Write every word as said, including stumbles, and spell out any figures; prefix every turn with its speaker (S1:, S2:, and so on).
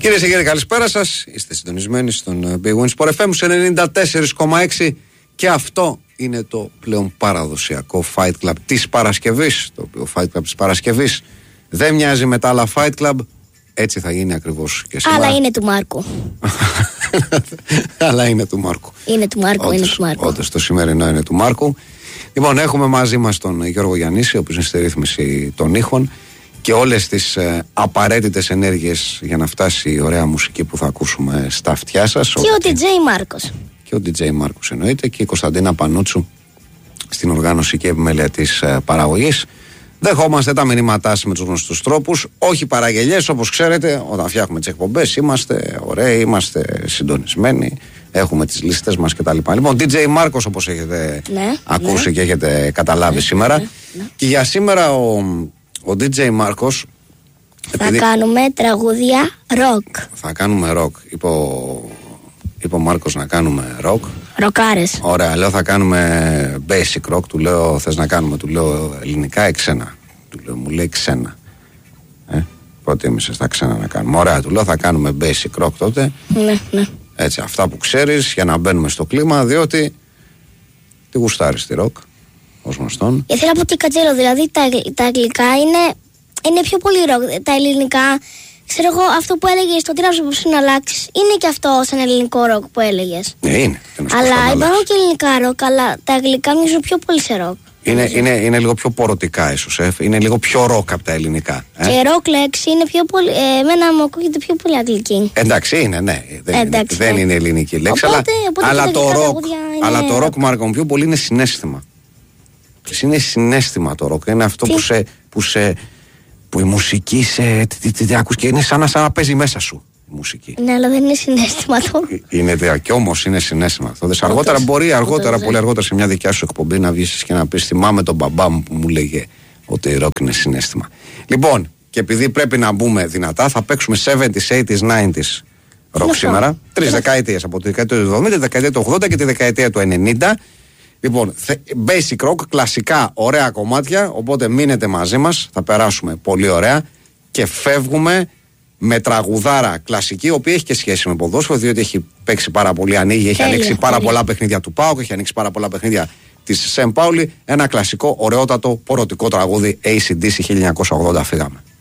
S1: Κυρίες και κύριοι, καλησπέρα σας. Είστε συντονισμένοι στον Big Win Sport εφ εμ σε ενενήντα τέσσερα κόμμα έξι και αυτό είναι το πλέον παραδοσιακό Fight Club της Παρασκευής. Το οποίο Fight Club της Παρασκευής δεν μοιάζει με τα άλλα Fight Club. Έτσι θα γίνει ακριβώς και σήμερα.
S2: Αλλά είναι του Μάρκου.
S1: Αλλά είναι του Μάρκου.
S2: Είναι του Μάρκου,
S1: όντως,
S2: είναι του Μάρκου.
S1: Όντως, το σημερινό είναι του Μάρκου. Λοιπόν, έχουμε μαζί μας τον Γιώργο Γιαννίση, ο οποίος είναι στη ρύθμιση των ήχων και όλες τις ε, απαραίτητες ενέργειες για να φτάσει η ωραία μουσική που θα ακούσουμε στα αυτιά σας.
S2: Και ο ντι τζέι Μάρκος.
S1: Και ο ντι τζέι Μάρκος εννοείται, και η Κωνσταντίνα Πανούτσου στην οργάνωση και επιμέλεια της ε, παραγωγής. Δεχόμαστε τα μηνύματά σας με τους γνωστούς τρόπους, όχι παραγγελιές, όπως ξέρετε. Όταν φτιάχνουμε τις εκπομπές είμαστε ωραίοι, είμαστε συντονισμένοι, έχουμε τις λίστες μας κτλ. Λοιπόν, ντι τζέι Μάρκος, όπως έχετε
S2: ναι,
S1: ακούσει
S2: ναι.
S1: και έχετε καταλάβει ναι, σήμερα. Ναι, ναι. Και για σήμερα ο, ο ντι τζέι Μάρκος.
S2: Θα επειδή... κάνουμε τραγούδια rock.
S1: Θα κάνουμε rock. Είπε ο, είπε ο Μάρκος να κάνουμε rock.
S2: Ροκάρες.
S1: Ωραία, λέω θα κάνουμε basic rock. Του λέω θες να κάνουμε, του λέω ελληνικά ή ξένα. Του λέω, μου λέει ξένα. Ε, προτίμησες τα ξένα να κάνουμε. Ωραία, του λέω θα κάνουμε basic rock τότε.
S2: Ναι, ναι.
S1: Έτσι, αυτά που ξέρεις για να μπαίνουμε στο κλίμα, διότι τη γουστάρεις τη rock, ως γνωστόν.
S2: Ήθελα να πω τι κατσέλο, δηλαδή τα, τα αγγλικά είναι, είναι πιο πολύ rock. Τα ελληνικά, ξέρω εγώ, αυτό που έλεγες στο τράψο που σου να αλλάξει, είναι και αυτό σαν ελληνικό rock που έλεγες.
S1: Ναι, είναι.
S2: Αλλά υπάρχουν και ελληνικά rock, αλλά τα αγγλικά μοιάζουν πιο πολύ σε rock.
S1: Είναι, είναι, είναι λίγο πιο πορωτικά ίσως, ε. Είναι λίγο πιο rock από τα ελληνικά. Ε.
S2: Και rock λέξη είναι πιο πολύ, ε, εμένα μου ακούγεται πιο πολύ αγγλική.
S1: Εντάξει, είναι, ναι. Δεν,
S2: Εντάξει,
S1: είναι, δεν είναι ελληνική λέξη.
S2: Οπότε, οπότε
S1: αλλά, το rock,
S2: είναι...
S1: αλλά το rock, Μάρκο, πιο πολύ είναι συναίσθημα. Είναι συναίσθημα το rock. Είναι αυτό που σε, που σε. Που η μουσική σε. Τι, τι, τι, ακούς και είναι σαν να, σαν να παίζει μέσα σου η μουσική.
S2: Ναι, αλλά δεν είναι συναίσθημα το.
S1: Είναι δε, και όμως είναι συναίσθημα αυτό. Δες, αργότερα μπορεί, αργότερα, πολύ αργότερα σε μια δικιά σου εκπομπή να βγεις και να πεις θυμάμαι τον μπαμπά μου που μου λέγε ότι η rock είναι συναίσθημα. Λοιπόν, και επειδή πρέπει να μπούμε δυνατά, θα παίξουμε εβδομήντα, ογδόντα, ενενήντα rock σήμερα. Τρεις δεκαετίες, από τη δεκαετία του εβδομήντα, τη δεκαετία του ογδόντα και τη δεκαετία του ενενήντα. Λοιπόν, basic rock, κλασικά, ωραία κομμάτια, οπότε μείνετε μαζί μας, θα περάσουμε πολύ ωραία και φεύγουμε με τραγουδάρα κλασική, η οποία έχει και σχέση με ποδόσφαιρο, διότι έχει παίξει πάρα πολύ, ανοίγει, έχει
S2: τέλεια,
S1: ανοίξει πάρα
S2: τέλεια.
S1: πολλά παιχνίδια του ΠΑΟΚ, έχει ανοίξει πάρα πολλά παιχνίδια της Σεν Πάουλη, ένα κλασικό, ωραιότατο, πορωτικό τραγούδι έι σι ντι σι χίλια εννιακόσια ογδόντα, φύγαμε.